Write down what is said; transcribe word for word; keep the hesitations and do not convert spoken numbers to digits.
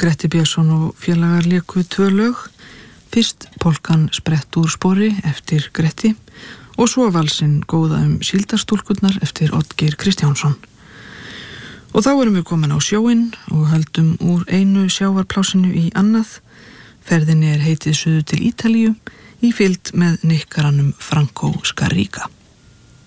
Gretti Björnsson og félagar léku tvö lög, fyrst polkan Sprett úr spori eftir Gretti og svo valsinn Góða um síldarstúlkurnar eftir Oddgeir Kristjánsson. Og þá erum við komin á sjóinn og höldum úr einu sjávarplásinu í annað. Ferðinni er heitið suður til Ítalíu í fylgd með nikkaranum Franco Scarica.